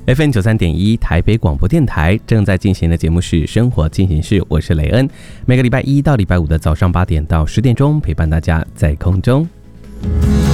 FM93.1台北广播电台正在进行的节目是《生活进行式》，我是雷恩。每个礼拜一到礼拜五的早上8点到10点钟，陪伴大家在空中。